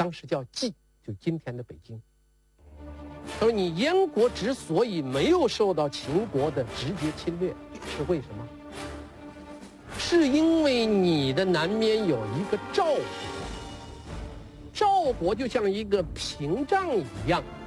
当时叫蓟，就今天的北京。他说你燕国之所以没有受到秦国的直接侵略，是为什么？是因为你的南面有一个赵国，赵国就像一个屏障一样，